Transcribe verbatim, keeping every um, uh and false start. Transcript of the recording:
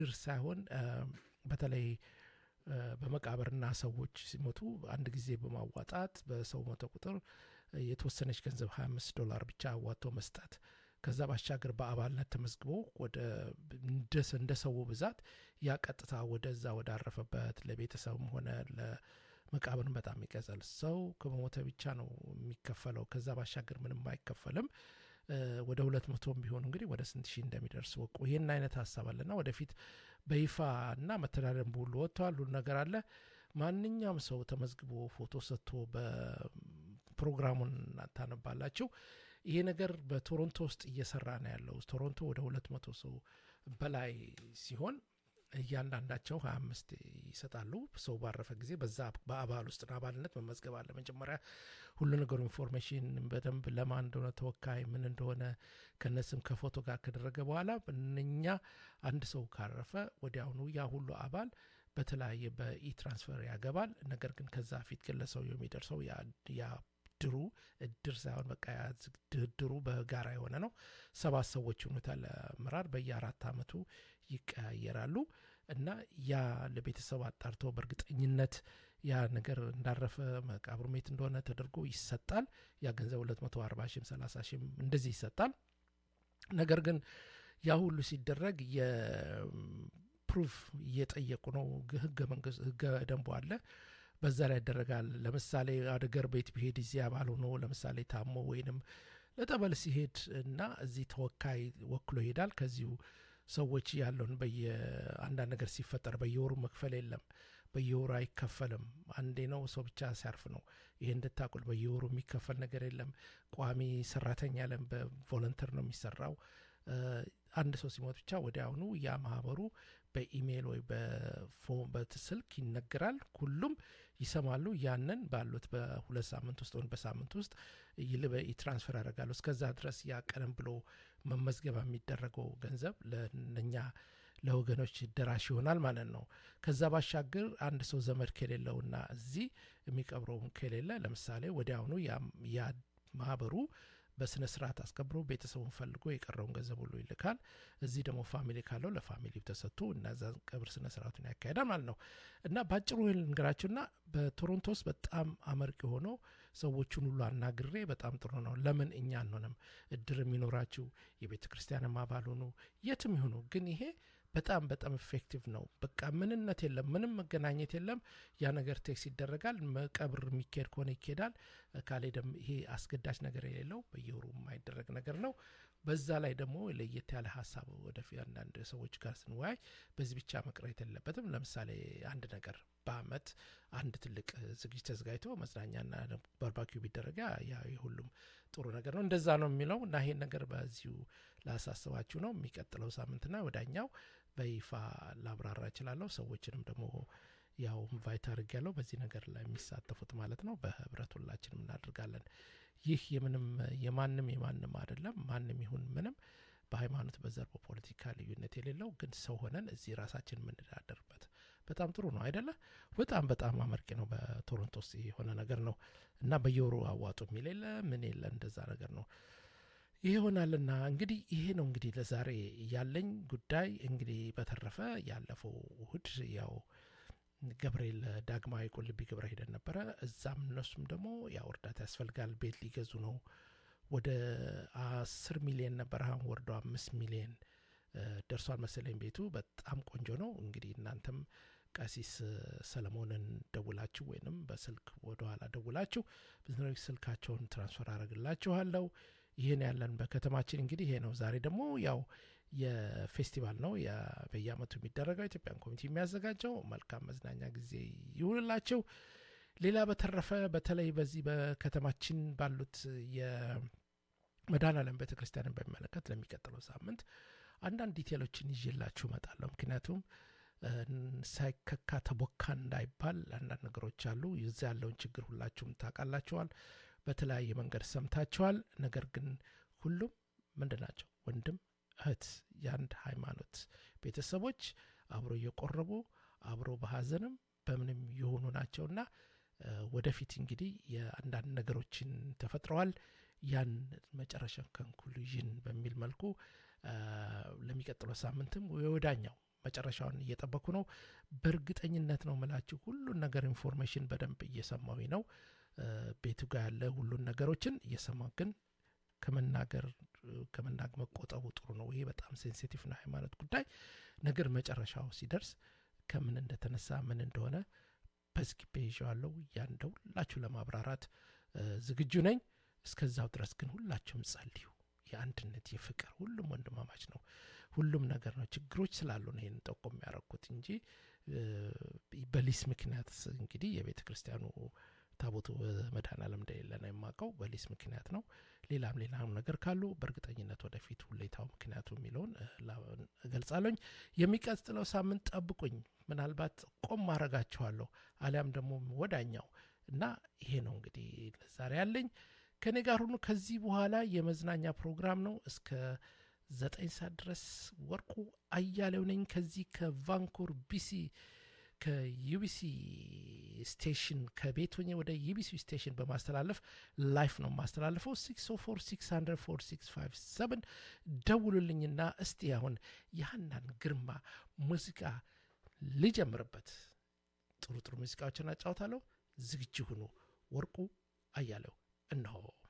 ድር ሳይሆን በተለይ በመቃብርና ሰዎች ሲሞቱ አንድ ጊዜ በማዋጣት በሰው ሞተ ቁጥር የተወሰነች ገንዘብ ሃያ አምስት ዶላር ብቻ አዋጥቶ መስጠት ከዛ ባሻገር በአባልነት ተመዝግቦ ወደ እንደ ሰው ብዛት ያ ቀጥታ ወደዛ ወዳረፈበት ለቤተሰብም ሆነ ለመቃብርን በጣም ይቀዛል ሰው ከሞተ ብቻ ነው የሚከፈለው ከዛ ባሻገር ምንም አይከፈልም ወደ ሁለት መቶ ቢሆን እንግዲህ ወደ ስንት ሺህ እንደሚደርስ ወቁ ይሄን አይነት ሐሳብ አለና ወደፊት በይፋና መተዳደሪያ ሁሉ ወጥቷል ሁሉ ነገር አለ ማንኛውም ሰው ተመዝግቦ ፎቶ ሰጥቶ በፕሮግራሙን ታነባላችሁ ይሄ ነገር በቶሮንቶ ውስጥ እየሰራ ነው ያለው ቶሮንቶ ወደ ሁለት መቶ ሰው በላይ ሲሆን እያንዳንዳቸው ሃያ አምስት ይሰጣሉ ሰው ባረፈ ጊዜ በዛ በአባል ውስጥ አባልነት መመዝገብ አለ መጀመሪያ ሁሉ ነገር ኢንፎርሜሽን በደንብ ለማን እንደሆነ ተወካይ ምን እንደሆነ ከነስም ከፎቶ ጋር ከደረገ በኋላ እኛ አንድ ሰው ካረፈ ወዲያውኑ ያ ሁሉ አባል በተለያየ በኢ ትራንስፈር ያገባል ነገር ግን ከዛ ፊት ግለሰው የሚደርሰው ያ ያ ድሩ እድር ሳይሆን በቃ ድሩ በጋራ የሆነ ነው ሰባት ሰዎች ሆነታል ምራር በየአራት አመቱ ይቀያየራሉ እና ያ ለቤተሰብ አጣርቶ በእርግጠኝነት ያ ነገር እንዳረፈ መቃብር ቤት እንደሆነ ተደርጎ ይሰጣል ያ ገንዘብ ሁለት መቶ አርባ ሺህ ሰላሳ ሺህ እንደዚህ ይሰጣል ነገር ግን ያ ሁሉ ሲደረግ የፕሩፍ እየጠየቁ ነው ህገ መንግስት ህገ ደንቡ አለ በዛ ላይ ያደረጋል ለምሳሌ አደገር ቤት ቢሄድ እዚህ አባል ሆኖ ለምሳሌ ታሞ ወይንም ለጠበል ሲሄድ እና እዚህ ተወካይ ወክሎ ይሄዳል ከዚሁ ሰዎች ያለውን በየአንዳንድ ነገር ሲፈጠር በየወሩ መክፈል የለም በየወሩ አይከፈልም አንዴ ነው ሰው ብቻ ሲያርፍ ነው ይሄ እንድታቁል በየወሩ የሚከፈል ነገር የለም ቋሚ ሰራተኛ ለም በቮለንተር ነው የሚሰራው አንድ ሰው ሲሞት ብቻ ወዲያውኑ ያ ማህበሩ በኢሜል ወይ በፎን በስልክ ይነገራል ሁሉም ይሰማሉ ያንን ባሉት በሁለት ሳምንት ውስጥ ወይ በሳምንት ውስጥ ይልበይ ትራንስፈር ያደርጋሉ እስከዛ ድረስ ያ ቀደም ብሎ መመዝገብ የሚደረገው ገንዘብ ለኛ ለወገኖች ደራሽ ይሆናል ማለት ነው ከዛ ባሻገር አንድ ሰው ዘመድ ከሌለውና እዚህ የሚቀብረው ከሌለ ለምሳሌ ወዲያውኑ ያ ያ ማህበሩ በስነ ስርዓት አስከብሮ ቤተሰቡን ፈልጎ የቀረውን ገንዘብ ሁሉ ይልካል እዚህ ደግሞ ፋሚሊ ካለው ለፋሚሊው ተሰጥቶ እናዛ ቀብር ስነ ስርዓቱን ያካሂዳል ማለት ነው እና ባጭሩ ልንገራችሁና በቶሮንቶስ በጣም አመርቂ ሆኖ ሰዎችን ሁሉ አናግሬ በጣም ጥሩ ነው ለምን እኛ አንሆንም እድር የሚኖራችሁ የቤተክርስቲያን አባል ሆኑ የትም ይሁኑ ግን ይሄ በጣም በጣም ኢፌክቲቭ ነው በቃ ምንነት የለም ምንም መገናኘት የለም ያ ነገር ቴክስ ይደረጋል መቀብር የሚካሄድ ከሆነ ይካሄዳል ካሌደም ይሄ አስገዳጅ ነገር የሌለው በየወሩ የማይደረግ ነገር ነው በዛ ላይ ደግሞ ለየት ያለ ሐሳብ ወደፊት አንዳንድ ሰዎች ጋር ስንወያይ በዚህ ብቻ መቅረት የለበትም ለምሳሌ አንድ ነገር በአመት አንድ ትልቅ ዝግጅት ተዘጋጅቶ መዝናኛና ባርባኪው ቢደረጋ ያ ሁሉም ጥሩ ነገር ነው እንደዛ ነው የሚለው እና ይሄን ነገር በዚሁ ላሳስባችሁ ነው የሚቀጥለው ሳምንትና ወዳኛው በይፋ ላብራራ እችላለሁ ሰዎችንም ደግሞ ያው ኢንቫይት አድርጌያለሁ በዚህ ነገር ላይ የሚሳተፉት ማለት ነው በህብረት ሁላችንም እናደርጋለን ይህ የምንም የማንም የማንም አይደለም ማንም ይሁን ምንም በሃይማኖት በዘር በፖለቲካ ልዩነት የሌለው ግን ሰው ሆነን እዚህ ራሳችን የምንዳደርበት በጣም ጥሩ ነው አይደለ በጣም በጣም አመርቂ ነው በቶሮንቶስ የሆነ ነገር ነው እና በየወሩ አዋጡ የሚል የለ ምን የለ እንደዛ ነገር ነው ይሄ ሆናልና እንግዲህ ይሄ ነው እንግዲህ ለዛሬ ያለኝ ጉዳይ እንግዲህ በተረፈ ያለፈው እሁድ ያው ገብርኤል ዳግማዊ ቁልቢ ግብረ ሄደን ነበረ እዛም እነሱም ደግሞ ያው እርዳታ ያስፈልጋል ቤት ሊገዙ ነው ወደ አስር ሚሊዮን ነበር አሁን ወርዶ አምስት ሚሊዮን ደርሷል መሰለኝ ቤቱ በጣም ቆንጆ ነው እንግዲህ እናንተም ቀሲስ ሰለሞንን ደውላችሁ ወይንም በስልክ ወደ ኋላ ደውላችሁ በዝነው ስልካቸውን ትራንስፈር አደርግላችኋለሁ ይሄን ያለን በከተማችን እንግዲህ ይሄ ነው ዛሬ ደግሞ ያው የፌስቲቫል ነው ያ በየአመቱ የሚደረገው ኢትዮጵያን ኮሚቴ የሚያዘጋጀው መልካም መዝናኛ ጊዜ ይሁንላችሁ ሌላ በተረፈ በተለይ በዚህ በከተማችን ባሉት የመድኃኔዓለም ቤተክርስቲያንን በሚመለከት ለሚቀጥለው ሳምንት አንዳንድ ዲቴሎችን ይዤላችሁ እመጣለሁ ምክንያቱም ሳይከካ ተቦካ እንዳይባል አንዳንድ ነገሮች አሉ ይዛ ያለውን ችግር ሁላችሁም ታውቃላችኋል በተለያየ መንገድ ሰምታችኋል ነገር ግን ሁሉም ምንድናቸው ወንድም እህት ያንድ ሃይማኖት ቤተሰቦች አብሮ እየቆረቡ አብሮ በሐዘንም በምንም የሆኑ ናቸውና ወደፊት እንግዲህ የአንዳንድ ነገሮችን ተፈጥረዋል ያን መጨረሻ ኮንክሉዥን በሚል መልኩ ለሚቀጥለው ሳምንትም ወዳኛው መጨረሻውን እየጠበኩ ነው። በእርግጠኝነት ነው መላችሁ ሁሉን ነገር ኢንፎርሜሽን በደንብ እየሰማሁኝ ነው። ቤቱ ጋር ያለ ሁሉን ነገሮችን እየሰማሁ ግን ከመናገር ከመናገር መቆጠቡ ጥሩ ነው። ይሄ በጣም ሴንሲቲቭ ነው ሃይማኖት ጉዳይ ነገር መጨረሻው ሲደርስ ከምን እንደተነሳ ምን እንደሆነ በስኪፕ ይዤዋለሁ። ያንደው ሁላችሁ ለማብራራት ዝግጁ ነኝ። እስከዛው ድረስ ግን ሁላችሁም ጸልዩ። የአንድነት የፍቅር ሁሉም ወንድማማች ነው። ሁሉም ነገር ነው። ችግሮች ስላሉ ነው ይሄን ጠቆም ያረኩት እንጂ በሊስ ምክንያት እንግዲህ የቤተ ክርስቲያኑ ታቦቱ መድኃኔዓለም እንደሌለ ነው የማውቀው። በሊስ ምክንያት ነው። ሌላም ሌላም ነገር ካሉ በእርግጠኝነት ወደፊት ሁሌታው ምክንያቱ የሚለውን እገልጻለሁ። የሚቀጥለው ሳምንት ጠብቁኝ። ምናልባት ቆም ማረጋቸዋለሁ አሊያም ደግሞ ወዳኛው እና ይሄ ነው እንግዲህ ለዛሬ ያለኝ። ከኔ ጋር ሁኑ። ከዚህ በኋላ የመዝናኛ ፕሮግራም ነው እስከ ዘጠኝ ሰዓት ድረስ። ወርቁ አያሌው ነኝ ከዚህ ከቫንኩቨር ቢሲ ከዩቢሲ ስቴሽን ከቤት ሆኜ ወደ ዩቢሲ ስቴሽን በማስተላለፍ ላይፍ ነው ማስተላለፈው። ሲክስ ኦ ፎር ሲክስ ሀንድረድ ፎር ሲክስ ፋይቭ ሰቨን ደውሉልኝና እስቲ አሁን የሃናን ግርማ ሙዚቃ ልጀምርበት። ጥሩ ጥሩ ሙዚቃዎችን አጫውታለሁ። ዝግጁ ሁኑ። ወርቁ አያሌው እነሆ።